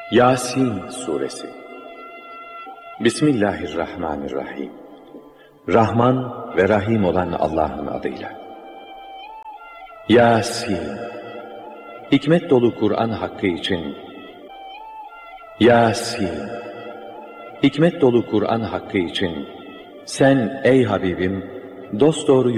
Yasin Suresi. Bismillahirrahmanirrahim. Rahman ve Rahim olan Allah'ın adıyla. Yasin. Hikmet dolu Kur'an hakkı için. Yasin. Hikmet dolu Kur'an hakkı için. Sen ey Habibim, dosdoğru